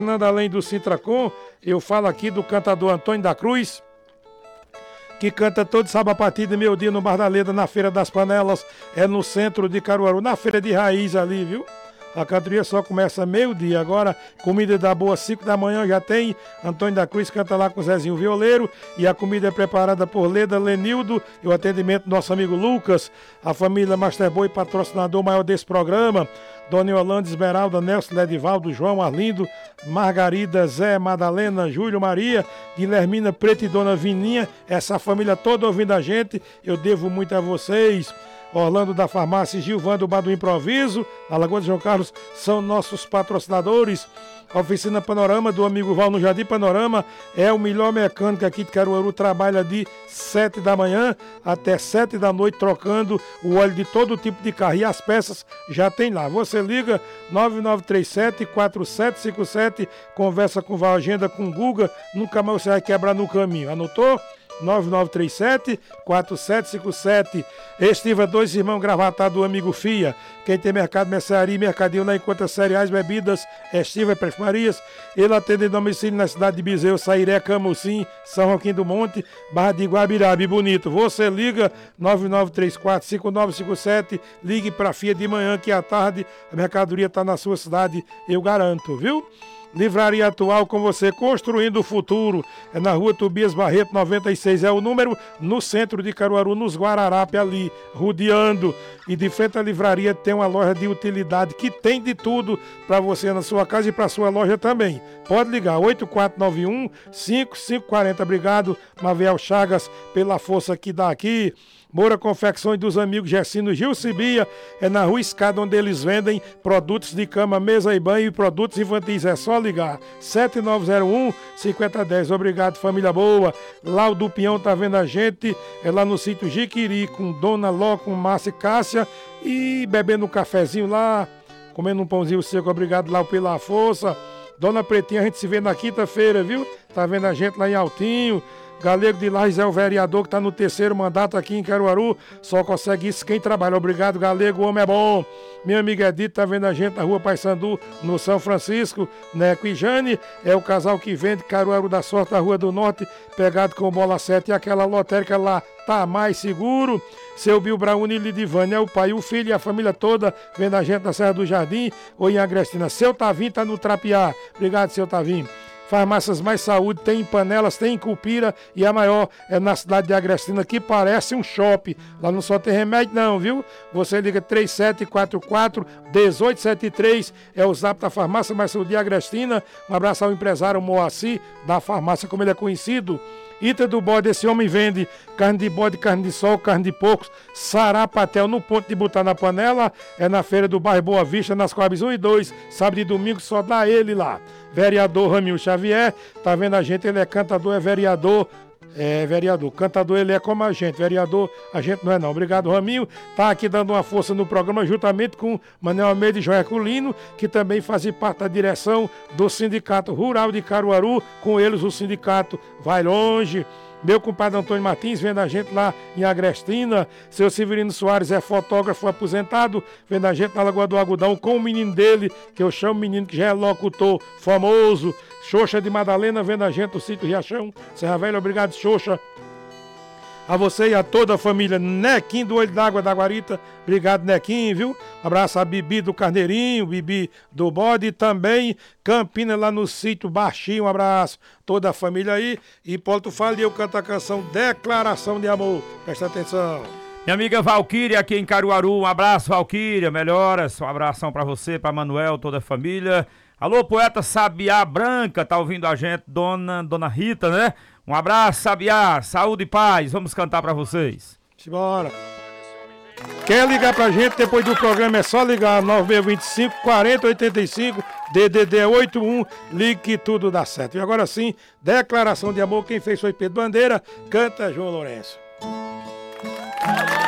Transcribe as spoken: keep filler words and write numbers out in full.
Além do Sintracom, eu falo aqui do cantador Antônio da Cruz, que canta todo sábado a partir de meio-dia no Bar da Leda, na Feira das Panelas, é no centro de Caruaru, na Feira de Raiz ali, viu? A cantoria só começa meio-dia. Agora, comida da boa, cinco da manhã já tem. Antônio da Cruz canta lá com o Zezinho Violeiro. E a comida é preparada por Leda, Lenildo e o atendimento do nosso amigo Lucas. A família Masterboy, patrocinador maior desse programa. Dona Yolanda, Esmeralda, Nelson, Ledivaldo, João, Arlindo, Margarida, Zé, Madalena, Júlio, Maria, Guilhermina, Preto e Dona Vininha. Essa família toda ouvindo a gente. Eu devo muito a vocês. Orlando da Farmácia, Gilvan do Bar do Improviso, na Lagoa de João Carlos, são nossos patrocinadores. A Oficina Panorama do amigo Val no Jardim Panorama é o melhor mecânico aqui de Caruaru, trabalha de sete da manhã até sete da noite trocando o óleo de todo tipo de carro e as peças já tem lá. Você liga nove nove três sete, quatro sete cinco sete, conversa com o Val, agenda com o Guga, nunca mais você vai quebrar no caminho. Anotou? nove nove três sete, quatro sete cinco sete. Estiva Dois Irmãos Gravatados do amigo Fia. Quem tem mercado, mercearia e mercadinho lá encontra cereais, bebidas, Estiva e perfumarias. Ele atende em domicílio na cidade de Bezerro, Sairé, Camucim, São Joaquim do Monte, Barra de Guabirabi, bonito. Você liga nove nove três quatro, cinco nove cinco sete. Ligue para Fia de manhã que à tarde a mercadoria está na sua cidade, eu garanto, viu? Livraria Atual com você, construindo o futuro. É na rua Tobias Barreto, noventa e seis, é o número, no centro de Caruaru, nos Guararapes ali, rodeando. E de frente à livraria tem uma loja de utilidade que tem de tudo para você na sua casa e para sua loja também. Pode ligar, oito quatro nove um, cinco cinco quatro zero. Obrigado, Maviel Chagas, pela força que dá aqui. Moura Confecções dos amigos Gessino Gil Cibia, é na Rua Escada, onde eles vendem produtos de cama, mesa e banho e produtos infantis. É só ligar sete nove zero um, cinco zero um zero. Obrigado, família boa. Lá o do Pinhão tá vendo a gente, é lá no sítio Jiquiri, com Dona Ló, com Márcia e Cássia, e bebendo um cafezinho lá, comendo um pãozinho seco. Obrigado lá pela força. Dona Pretinha, a gente se vê na quinta-feira, viu? Tá vendo a gente lá em Altinho. Galego de Lages é o vereador que está no terceiro mandato aqui em Caruaru. Só consegue isso quem trabalha. Obrigado, Galego, o homem é bom. Minha amiga Edith tá vendo a gente na rua Paissandu, no São Francisco. Neco e Jane é o casal que vende Caruaru da Sorte, da Rua do Norte, pegado com bola sete. E aquela lotérica lá tá mais seguro. Seu Bill Brauni e Lidivane é o pai, o filho e a família toda vendo a gente na Serra do Jardim ou em Agrestina. Seu Tavinho tá no Trapiá. Obrigado, seu Tavinho. Farmácias Mais Saúde, tem em Panelas, tem em Cupira e a maior é na cidade de Agrestina, que parece um shopping. Lá não só tem remédio não, viu? Você liga três sete quatro quatro, um oito sete três, é o zap da Farmácia Mais Saúde de Agrestina. Um abraço ao empresário Moacir, da farmácia como ele é conhecido. Ita do Bode, esse homem vende carne de bode, carne de sol, carne de porcos, sarapatel no ponto de botar na panela, é na feira do bairro Boa Vista, nas Coabs um e dois, sábado e domingo só dá ele lá. Vereador Ramil Xavier, tá vendo a gente, ele é cantador, é vereador, é vereador, cantador ele é como a gente, vereador a gente não é não. Obrigado, Raminho, tá aqui dando uma força no programa juntamente com Manuel Almeida e Joé Culino, que também fazem parte da direção do Sindicato Rural de Caruaru. Com eles o sindicato vai longe. Meu compadre Antônio Martins vendo a gente lá em Agrestina. Seu Severino Soares é fotógrafo aposentado, vendo a gente na Lagoa do Agudão com o menino dele, que eu chamo menino que já é locutor famoso. Xoxa de Madalena vendo a gente no sítio Riachão, Serra Velha. Obrigado, Xoxa. A você e a toda a família Nequim do Olho d'Água da Guarita. Obrigado, Nequim, viu? Abraço a Bibi do Carneirinho, Bibi do Bode e também Campina lá no sítio Baixinho. Um abraço. Toda a família aí. E Hipólito fala e eu canto a canção Declaração de Amor. Presta atenção. Minha amiga Valquíria aqui em Caruaru. Um abraço, Valquíria. Melhoras. Um abração pra você, pra Manuel, toda a família. Alô, poeta Sabiá Branca, tá ouvindo a gente? Dona, Dona Rita, né? Um abraço, Sabiá, saúde e paz. Vamos cantar pra vocês. Simbora. Quer ligar pra gente depois do programa? É só ligar nove seis dois cinco, quatro zero oito cinco, D D D oito um, ligue que tudo dá certo. E agora sim, declaração de amor. Quem fez foi Pedro Bandeira, canta João Lourenço.